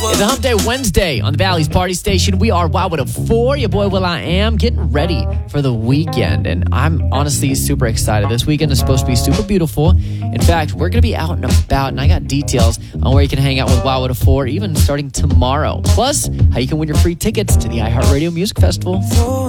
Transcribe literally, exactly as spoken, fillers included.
It's a Hump Day Wednesday on the Valley's Party Station. We are Wildwood at four. Your boy Will I Am getting ready for the weekend. And I'm honestly super excited. This weekend is supposed to be super beautiful. In fact, we're going to be out and about. And I got details on where you can hang out with Wildwood at four, even starting tomorrow. Plus, how you can win your free tickets to the iHeartRadio Music Festival.